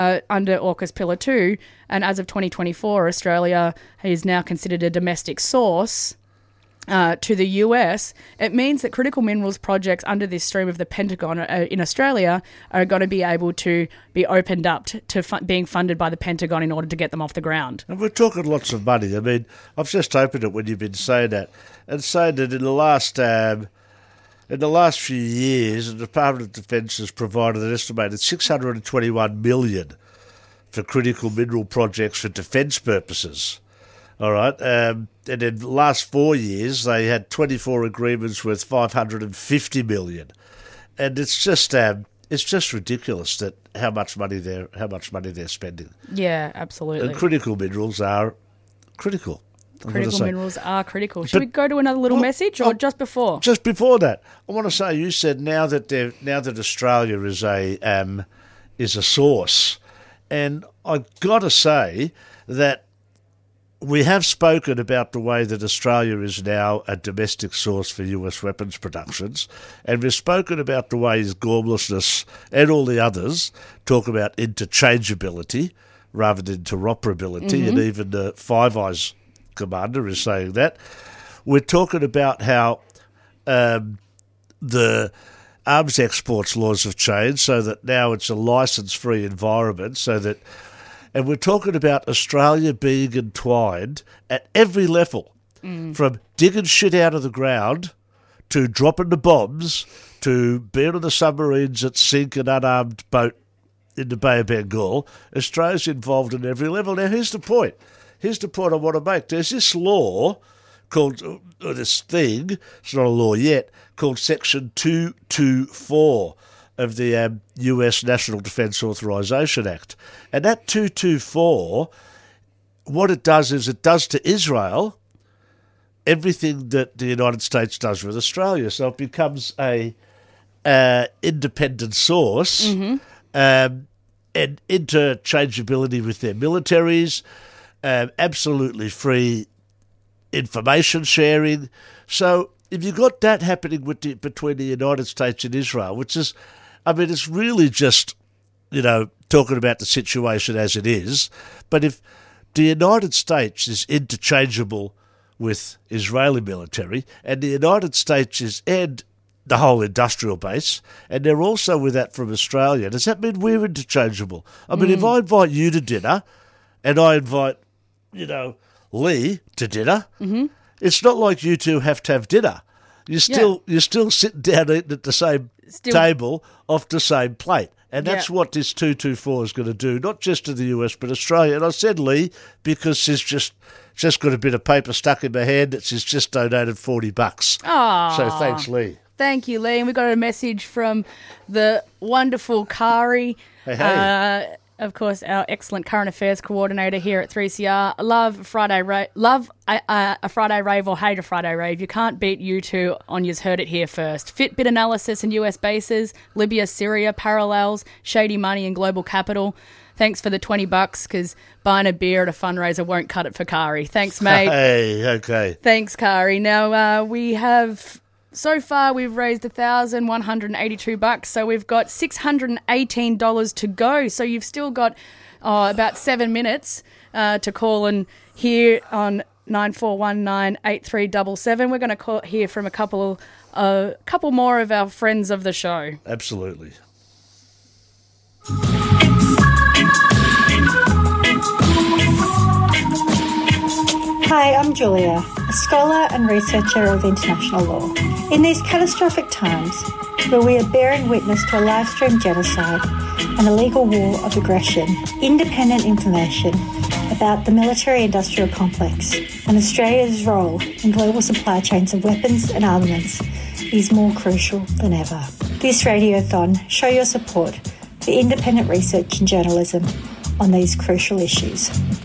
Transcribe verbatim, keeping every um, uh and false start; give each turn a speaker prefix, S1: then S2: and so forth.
S1: uh, under AUKUS Pillar two, and as of twenty twenty-four, Australia is now considered a domestic source uh, to the U S. It means that critical minerals projects under this stream of the Pentagon uh, in Australia are going to be able to be opened up to, to fu- being funded by the Pentagon in order to get them off the ground.
S2: And we're talking lots of money. I mean, I've just opened it when you've been saying that, and saying that in the last um, in the last few years, the Department of Defence has provided an estimated six hundred twenty-one million dollars for critical mineral projects for defence purposes. All right, um, and in the last four years, they had twenty-four agreements worth five hundred fifty million dollars, and it's just um, it's just ridiculous that how much money they're how much money they're spending.
S1: Yeah, absolutely.
S2: And critical minerals are critical.
S1: Critical minerals are critical. Should but, we go to another little well, message, or oh, just before?
S2: Just before that, I want to say you said now that they're, now that Australia is a um, is a source, and I've got to say that we have spoken about the way that Australia is now a domestic source for U S weapons productions, and we've spoken about the ways Gormlessness and all the others talk about interchangeability rather than interoperability, mm-hmm. and even the Five Eyes commander is saying that. We're talking about how um, the arms exports laws have changed so that now it's a licence-free environment, so that, and we're talking about Australia being entwined at every level, mm. from digging shit out of the ground to dropping the bombs to being on the submarines that sink an unarmed boat in the Bay of Bengal. Australia's involved in every level. Now, here's the point. Here's the point I want to make. There's this law called, or this thing, it's not a law yet, called Section two twenty-four of the um, U S National Defence Authorisation Act. And that two twenty-four, what it does is it does to Israel everything that the United States does with Australia. So it becomes a uh, independent source, mm-hmm. um, and interchangeability with their militaries, Um, absolutely free information sharing. So if you've got that happening with the, between the United States and Israel, which is, I mean, it's really just, you know, talking about the situation as it is. But if the United States is interchangeable with Israeli military, and the United States is, and the whole industrial base, and they're also with that from Australia, does that mean we're interchangeable? I mean, mm. if I invite you to dinner and I invite, you know, Lee to dinner, mm-hmm. it's not like you two have to have dinner. You're still yeah. you're still sitting down eating at the same still. table off the same plate. And that's yeah. what this two twenty-four is going to do, not just to the U S but Australia. And I said Lee because she's just just got a bit of paper stuck in my hand that she's just donated forty bucks.
S1: Aww.
S2: So thanks, Lee.
S1: Thank you, Lee. And we got a message from the wonderful Kari.
S2: Hey, hey.
S1: Uh, Of course, our excellent current affairs coordinator here at three C R. Love Friday ra- love a, a, a Friday rave or hate a Friday rave. You can't beat you two on You've Heard It Here first. Fitbit analysis and U S bases, Libya, Syria, parallels, shady money and global capital. Thanks for the twenty bucks, because buying a beer at a fundraiser won't cut it for Kari. Thanks, mate.
S2: Hey, okay.
S1: Thanks, Kari. Now, uh, we have... So far, we've raised one thousand one hundred eighty-two bucks, so we've got six hundred eighteen dollars to go. So you've still got uh, about seven minutes uh, to call and hear on nine four one nine eight three seven seven. We're going to call, hear from a couple, a uh, couple more of our friends of the show.
S2: Absolutely.
S3: Hi, I'm Julia, a scholar and researcher of international law. In these catastrophic times, where we are bearing witness to a live-stream genocide and a legal war of aggression, independent information about the military-industrial complex and Australia's role in global supply chains of weapons and armaments is more crucial than ever. This Radiothon, show your support for independent research and journalism on these crucial issues.